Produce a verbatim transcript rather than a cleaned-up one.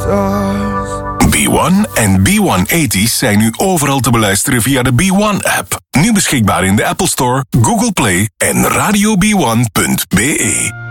stars. B one en B honderdtachtig zijn nu overal te beluisteren via de B one-app. Nu beschikbaar in de Apple Store, Google Play en radio b one punt b e.